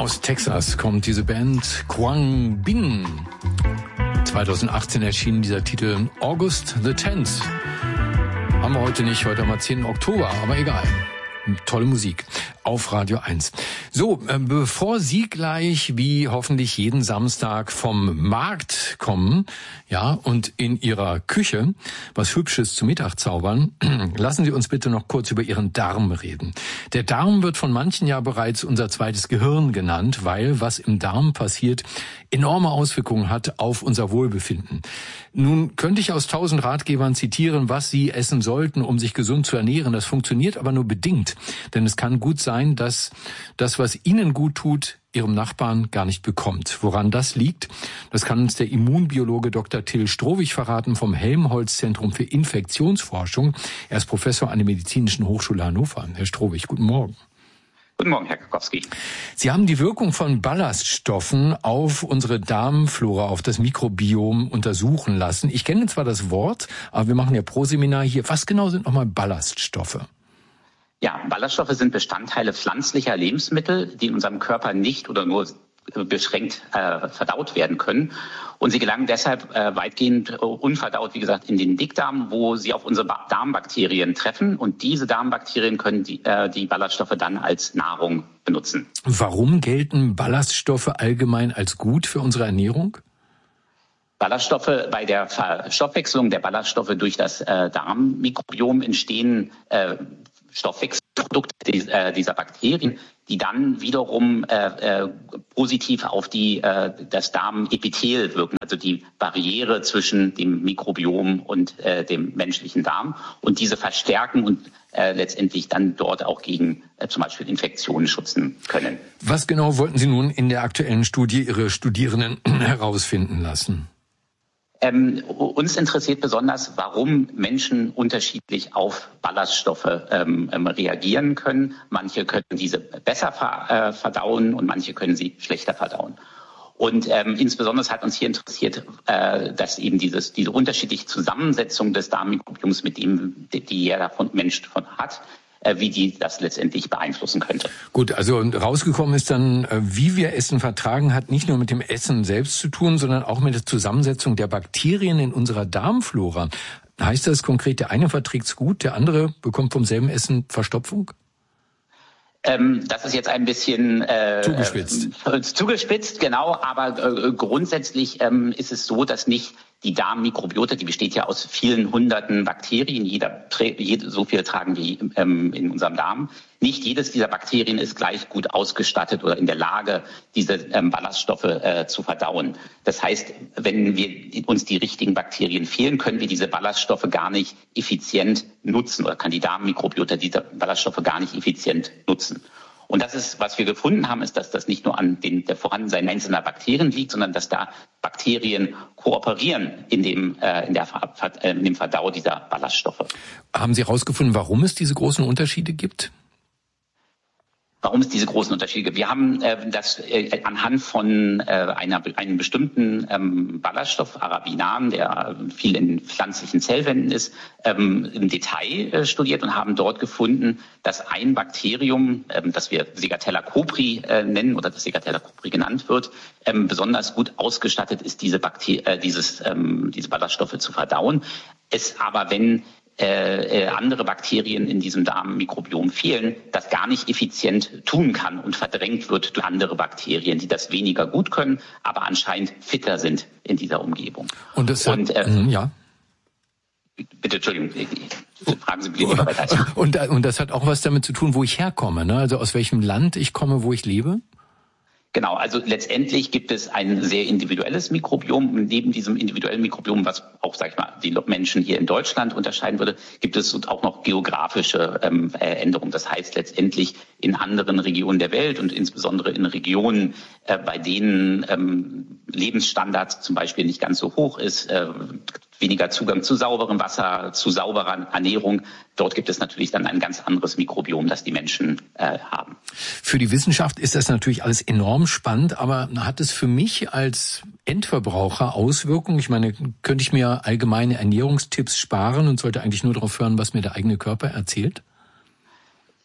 Aus Texas kommt diese Band Quang Binh. 2018 erschien dieser Titel August the 10th. Haben wir heute nicht, heute haben wir 10. Oktober, aber egal. Tolle Musik auf Radio 1. So, bevor Sie gleich wie hoffentlich jeden Samstag vom Markt kommen, ja, und in Ihrer Küche was Hübsches zu Mittag zaubern, lassen Sie uns bitte noch kurz über Ihren Darm reden. Der Darm wird von manchen ja bereits unser zweites Gehirn genannt, weil was im Darm passiert, enorme Auswirkungen hat auf unser Wohlbefinden. Nun könnte ich aus 1000 Ratgebern zitieren, was Sie essen sollten, um sich gesund zu ernähren. Das funktioniert aber nur bedingt. Denn es kann gut sein, dass das, was Ihnen gut tut, Ihrem Nachbarn gar nicht bekommt. Woran das liegt, das kann uns der Immunbiologe Dr. Till Strohwig verraten vom Helmholtz-Zentrum für Infektionsforschung. Er ist Professor an der Medizinischen Hochschule Hannover. Herr Strohwig, guten Morgen. Guten Morgen, Herr Kakowski. Sie haben die Wirkung von Ballaststoffen auf unsere Darmflora, auf das Mikrobiom untersuchen lassen. Ich kenne zwar das Wort, aber wir machen ja pro Seminar hier. Was genau sind nochmal Ballaststoffe? Ja, Ballaststoffe sind Bestandteile pflanzlicher Lebensmittel, die in unserem Körper nicht oder nur beschränkt verdaut werden können. Und sie gelangen deshalb weitgehend unverdaut, wie gesagt, in den Dickdarm, wo sie auf unsere Darmbakterien treffen. Und diese Darmbakterien können die Ballaststoffe dann als Nahrung benutzen. Warum gelten Ballaststoffe allgemein als gut für unsere Ernährung? Ballaststoffe, bei der Verstoffwechslung der Ballaststoffe durch das Darmmikrobiom entstehen Stoffwechselprodukte dieser Bakterien, die dann wiederum positiv auf das Darmepithel wirken, also die Barriere zwischen dem Mikrobiom und dem menschlichen Darm, und diese verstärken und letztendlich dann dort auch gegen zum Beispiel Infektionen schützen können. Was genau wollten Sie nun in der aktuellen Studie Ihre Studierenden herausfinden lassen? Uns interessiert besonders, warum Menschen unterschiedlich auf Ballaststoffe reagieren können. Manche können diese besser verdauen und manche können sie schlechter verdauen. Und insbesondere hat uns hier interessiert, dass eben diese unterschiedliche Zusammensetzung des Darmmikrobioms, mit dem die jeder Mensch davon hat, wie die das letztendlich beeinflussen könnte. Gut, also rausgekommen ist dann, wie wir Essen vertragen, hat nicht nur mit dem Essen selbst zu tun, sondern auch mit der Zusammensetzung der Bakterien in unserer Darmflora. Heißt das konkret, der eine verträgt's gut, der andere bekommt vom selben Essen Verstopfung? Das ist jetzt ein bisschen zugespitzt, genau, aber grundsätzlich ist es so, dass nicht die Darmmikrobiota, die besteht ja aus vielen hunderten Bakterien, so viel tragen wir in unserem Darm. Nicht jedes dieser Bakterien ist gleich gut ausgestattet oder in der Lage, diese Ballaststoffe zu verdauen. Das heißt, wenn uns die richtigen Bakterien fehlen, können wir diese Ballaststoffe gar nicht effizient nutzen oder kann die Darmmikrobiota diese Ballaststoffe gar nicht effizient nutzen. Und das ist, was wir gefunden haben, ist, dass das nicht nur an der Vorhandensein einzelner Bakterien liegt, sondern dass da Bakterien kooperieren in dem Verdau dieser Ballaststoffe. Haben Sie herausgefunden, warum es diese großen Unterschiede gibt? Warum es diese großen Unterschiede gibt? Wir haben das anhand von einem bestimmten Ballaststoff, Arabinan, der viel in pflanzlichen Zellwänden ist, im Detail studiert und haben dort gefunden, dass ein Bakterium, das wir Segatella copri nennen oder das Segatella copri genannt wird, besonders gut ausgestattet ist, diese Ballaststoffe zu verdauen. Es aber, wenn andere Bakterien in diesem Darmmikrobiom fehlen, das gar nicht effizient tun kann und verdrängt wird durch andere Bakterien, die das weniger gut können, aber anscheinend fitter sind in dieser Umgebung. Und das ja. Bitte, Entschuldigung, fragen Sie bitte lieber weiter. Und das hat auch was damit zu tun, wo ich herkomme, ne? Also aus welchem Land ich komme, wo ich lebe? Genau, also letztendlich gibt es ein sehr individuelles Mikrobiom. Neben diesem individuellen Mikrobiom, was auch, sag ich mal, die Menschen hier in Deutschland unterscheiden würde, gibt es auch noch geografische Änderungen. Das heißt letztendlich in anderen Regionen der Welt und insbesondere in Regionen, bei denen Lebensstandard zum Beispiel nicht ganz so hoch ist, weniger Zugang zu sauberem Wasser, zu sauberer Ernährung. Dort gibt es natürlich dann ein ganz anderes Mikrobiom, das die Menschen haben. Für die Wissenschaft ist das natürlich alles enorm spannend, aber hat es für mich als Endverbraucher Auswirkungen? Ich meine, könnte ich mir allgemeine Ernährungstipps sparen und sollte eigentlich nur darauf hören, was mir der eigene Körper erzählt?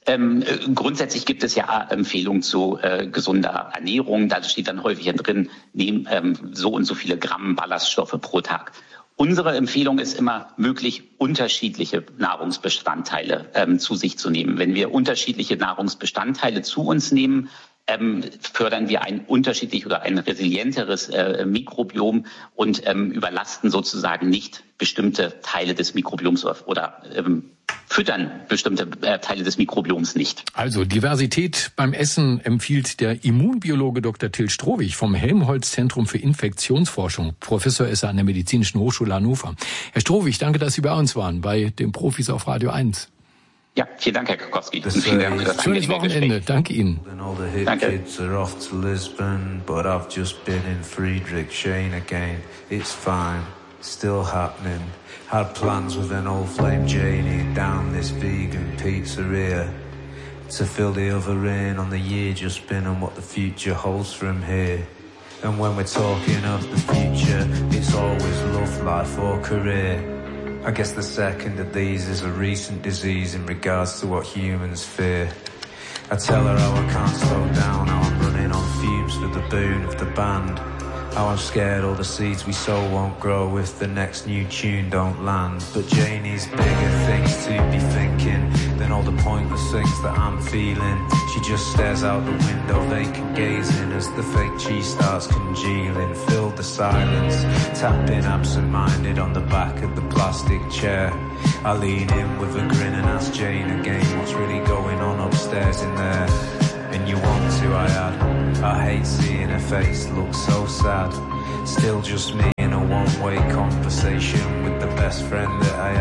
Grundsätzlich gibt es ja Empfehlungen zu gesunder Ernährung. Da steht dann häufig drin, so und so viele Gramm Ballaststoffe pro Tag. Unsere Empfehlung ist immer, möglich unterschiedliche Nahrungsbestandteile zu sich zu nehmen. Wenn wir unterschiedliche Nahrungsbestandteile zu uns nehmen, fördern wir ein unterschiedlich oder ein resilienteres Mikrobiom und überlasten sozusagen nicht bestimmte Teile des Mikrobioms oder füttern bestimmte Teile des Mikrobioms nicht. Also Diversität beim Essen empfiehlt der Immunbiologe Dr. Till Strohwig vom Helmholtz-Zentrum für Infektionsforschung. Professor ist er an der Medizinischen Hochschule Hannover. Herr Strohwig, danke, dass Sie bei uns waren, bei den Profis auf Radio 1. Ja, vielen Dank, Herr Kukowski. Und vielen Dank für das schönes Wochenende. Danke Ihnen. Danke. Kids are off to Lisbon, but I've just been in Friedrichshain again. It's fine, still happening. Had plans with an old flame Janie down this vegan pizzeria to fill the other in on the year just been and what the future holds from here. And when we're talking of the future, it's always love, life or career. I guess the second of these is a recent disease in regards to what humans fear. I tell her how I can't slow down, how I'm running on fumes for the boon of the band. How I'm scared all the seeds we sow won't grow if the next new tune don't land. But Janie's bigger things to be thinking than all the pointless things that I'm feeling. She just stares out the window, vacant gazing as the fake cheese starts congealing. Fill the silence, tapping absent-minded on the back of the plastic chair. I lean in with a grin and ask Jane again what's really going on upstairs in there. And you want to, I add. I hate seeing her face look so sad. Still just me in a one-way conversation with the best friend that I